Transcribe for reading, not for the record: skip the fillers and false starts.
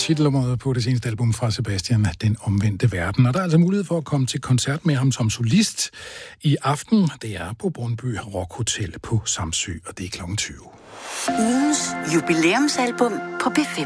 titelnummeret på det seneste album fra Sebastian, Den Omvendte Verden. Og der er altså mulighed for at komme til koncert med ham som solist i aften. Det er på Brøndby Rock Hotel på Samsø, og det er kl. 20. Ugens jubilæumsalbum på B5.